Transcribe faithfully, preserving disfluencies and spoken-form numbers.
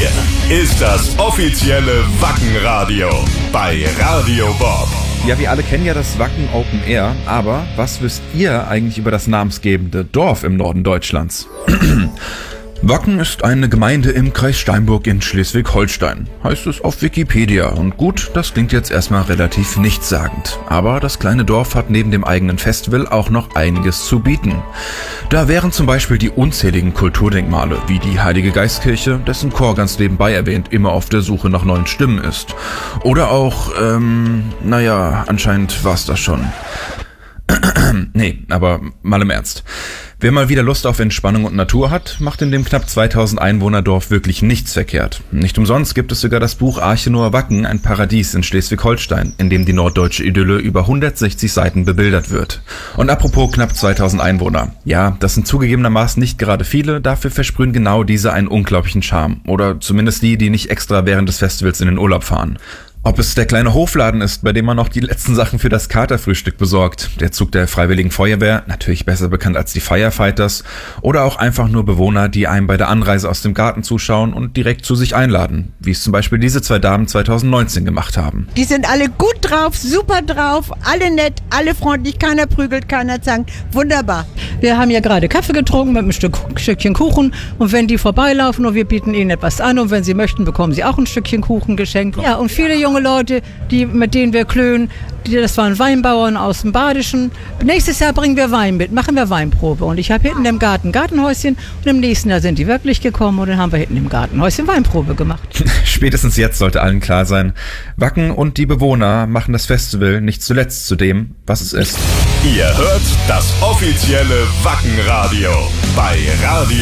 Hier ist das offizielle Wacken-Radio bei Radio Bob. Ja, wir alle kennen ja das Wacken Open Air, aber was wisst ihr eigentlich über das namensgebende Dorf im Norden Deutschlands? Wacken ist eine Gemeinde im Kreis Steinburg in Schleswig-Holstein, heißt es auf Wikipedia. Und gut, das klingt jetzt erstmal relativ nichtssagend. Aber das kleine Dorf hat neben dem eigenen Festival auch noch einiges zu bieten. Da wären zum Beispiel die unzähligen Kulturdenkmale, wie die Heilige Geistkirche, dessen Chor ganz nebenbei erwähnt immer auf der Suche nach neuen Stimmen ist. Oder auch, ähm, naja, anscheinend war's das schon. Nee, aber mal im Ernst. Wer mal wieder Lust auf Entspannung und Natur hat, macht in dem knapp zweitausend Einwohner-Dorf wirklich nichts verkehrt. Nicht umsonst gibt es sogar das Buch Arche Noah Wacken, ein Paradies in Schleswig-Holstein, in dem die norddeutsche Idylle über hundertsechzig Seiten bebildert wird. Und apropos knapp zweitausend Einwohner. Ja, das sind zugegebenermaßen nicht gerade viele, dafür versprühen genau diese einen unglaublichen Charme. Oder zumindest die, die nicht extra während des Festivals in den Urlaub fahren. Ob es der kleine Hofladen ist, bei dem man noch die letzten Sachen für das Katerfrühstück besorgt, der Zug der Freiwilligen Feuerwehr, natürlich besser bekannt als die Firefighters, oder auch einfach nur Bewohner, die einem bei der Anreise aus dem Garten zuschauen und direkt zu sich einladen, wie es zum Beispiel diese zwei Damen zwanzig neunzehn gemacht haben. Die sind alle gut drauf, super drauf, alle nett, alle freundlich, keiner prügelt, keiner zankt, wunderbar. Wir haben ja gerade Kaffee getrunken mit einem Stück, Stückchen Kuchen und wenn die vorbeilaufen und wir bieten ihnen etwas an und wenn sie möchten, bekommen sie auch ein Stückchen Kuchen geschenkt. Ja, und viele junge Leute, die, mit denen wir klönen, die, das waren Weinbauern aus dem Badischen. Nächstes Jahr bringen wir Wein mit, machen wir Weinprobe. Und ich habe hinten im Garten Gartenhäuschen und im nächsten Jahr sind die wirklich gekommen und dann haben wir hinten im Gartenhäuschen Weinprobe gemacht. Spätestens jetzt sollte allen klar sein, Wacken und die Bewohner machen das Festival nicht zuletzt zu dem, was es ist. Ihr hört das offizielle Wacken-Radio bei Radio